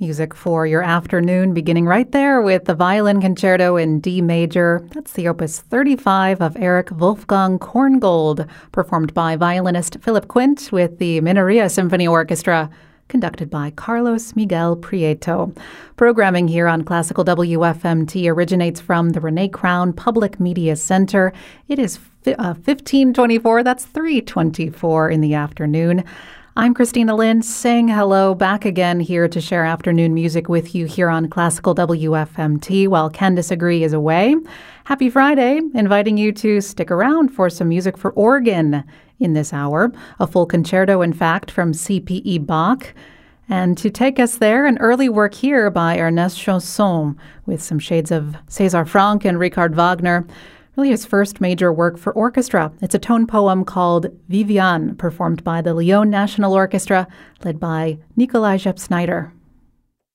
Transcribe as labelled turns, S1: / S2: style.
S1: Music for your afternoon, beginning right there with the Violin Concerto in D major. That's the Opus 35 of Erich Wolfgang Korngold, performed by violinist Philip Quint with the Mineria Symphony Orchestra, conducted by Carlos Miguel Prieto. Programming here on Classical WFMT originates from the Renee Crown Public Media Center. It is 15:24, that's 3:24 in the afternoon. I'm Christina Lynn, saying hello, back again here to share afternoon music with you here on Classical WFMT while Candice Agree is away. Happy Friday, inviting you to stick around for some music for organ in this hour. A full concerto, in fact, from C.P.E. Bach. And to take us there, an early work here by Ernest Chausson with some shades of César Franck and Richard Wagner. Really his first major work for orchestra. It's a tone poem called Viviane, performed by the Lyon National Orchestra, led by Nikolai Jepsnyder.